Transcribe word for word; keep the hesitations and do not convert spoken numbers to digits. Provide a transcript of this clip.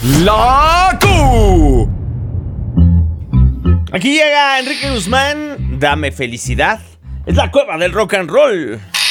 La Q. Aquí llega Enrique Guzmán, dame felicidad. Es la cueva del rock and roll.